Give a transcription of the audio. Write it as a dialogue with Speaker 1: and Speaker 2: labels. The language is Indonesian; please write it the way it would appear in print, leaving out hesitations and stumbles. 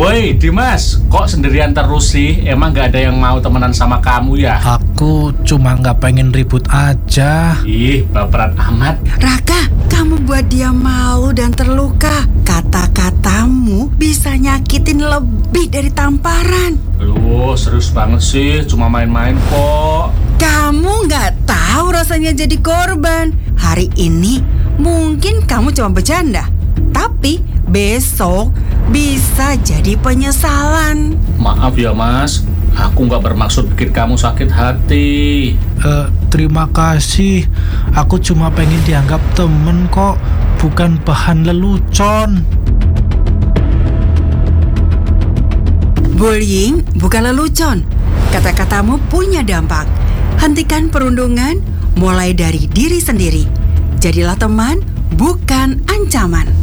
Speaker 1: Woi Dimas, kok sendirian terus sih? Emang gak ada yang mau temenan sama kamu ya?
Speaker 2: Aku cuma nggak pengen ribut aja.
Speaker 1: Ih, baperan amat.
Speaker 3: Raka, kamu buat dia malu dan terluka. Kata-katamu bisa nyakitin lebih dari tamparan.
Speaker 1: Aduh, serius banget sih, cuma main-main kok.
Speaker 3: Kamu nggak tahu rasanya jadi korban. Hari ini mungkin kamu cuma bercanda, tapi besok bisa jadi penyesalan.
Speaker 1: Maaf ya Mas, aku nggak bermaksud bikin kamu sakit hati.
Speaker 2: Terima kasih. Aku cuma pengen dianggap temen kok, bukan bahan lelucon.
Speaker 3: Bullying bukan lelucon. Kata-katamu punya dampak. Hentikan perundungan mulai dari diri sendiri. Jadilah teman, bukan ancaman.